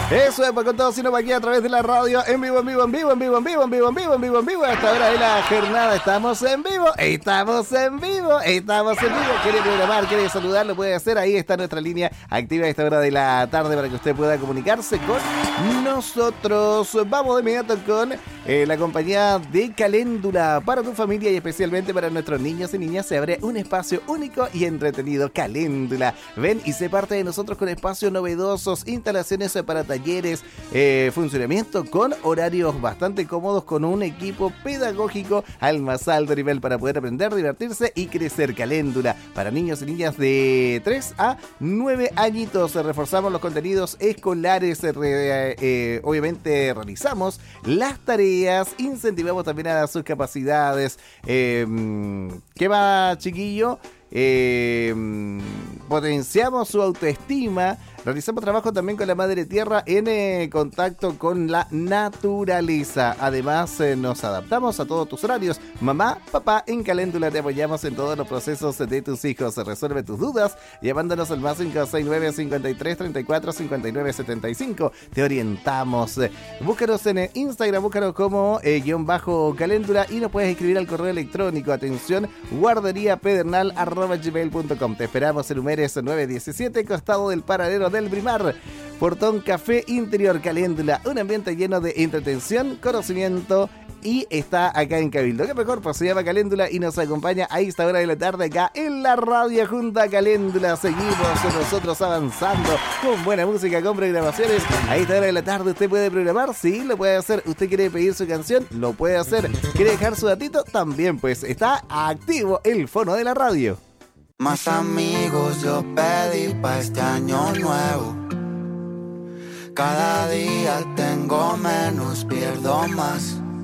Eso es, pues con todo sino aquí a través de la radio, en vivo. A esta hora de la jornada estamos en vivo. Quiere programar, quiere saludar, lo puede hacer. Ahí está nuestra línea activa a esta hora de la tarde para que usted pueda comunicarse con nosotros. Vamos de inmediato con la compañía de Caléndula. Para tu familia y especialmente para nuestros niños y niñas se abre un espacio único y entretenido. Caléndula. Ven y sé parte de nosotros con espacios novedosos, instalaciones para talleres, funcionamiento con horarios bastante cómodos, con un equipo pedagógico al más alto nivel para poder aprender, divertirse y crecer. Caléndula para niños y niñas de 3 a 9 añitos. Reforzamos los contenidos escolares, obviamente realizamos las tareas, incentivamos también a sus capacidades. ¿Qué va, chiquillo? Potenciamos su autoestima. Realizamos trabajo también con la Madre Tierra en contacto con la naturaleza. Además, nos adaptamos a todos tus horarios. Mamá, papá, en Caléndula te apoyamos en todos los procesos de tus hijos. Resuelve tus dudas llamándonos al más 569 53 34 59 75. Te orientamos. Búscanos en Instagram, búscanos como _Caléndula y nos puedes escribir al correo electrónico. Atención, guarderiapedernal@gmail.com. Te esperamos en Humeres 917, costado del paradero del Brimar. Portón Café Interior. Caléndula, un ambiente lleno de entretención, conocimiento y está acá en Cabildo. ¿Qué mejor? Pues se llama Caléndula y nos acompaña a esta hora de la tarde acá en la radio junto a Caléndula. Seguimos nosotros avanzando con buena música, con programaciones. A esta hora de la tarde usted puede programar, sí, lo puede hacer. ¿Usted quiere pedir su canción? Lo puede hacer. ¿Quiere dejar su datito? También, pues está activo el fono de la radio. Más amigos yo pedí pa' este año nuevo. Cada día tengo menos, pierdo más.